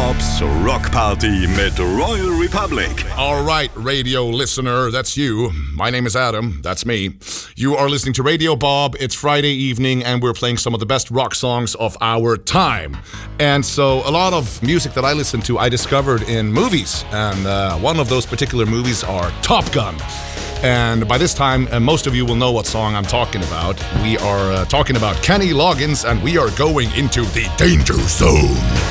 Bobs Rock Party mit Royal Republic. All right, radio listener, that's you. My name is Adam, that's me. You are listening to Radio Bob. It's Friday evening, and we're playing some of the best rock songs of our time. And so a lot of music that I listen to, I discovered in movies. And one of those particular movies are Top Gun. And by this time, most of you will know what song I'm talking about. We are talking about Kenny Loggins, and we are going into the danger zone.